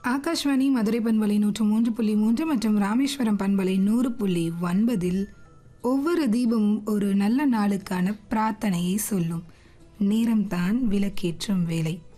ஆகாஷ்வாணி மதுரை பண்பலை 103.3 மற்றும் ராமேஸ்வரம் பண்பலை 100.9 ஒவ்வொரு தீபமும் ஒரு நல்ல நாளுக்கான பிரார்த்தனையை சொல்லும் நேரம்தான் விளக்கேற்றும் வேலை.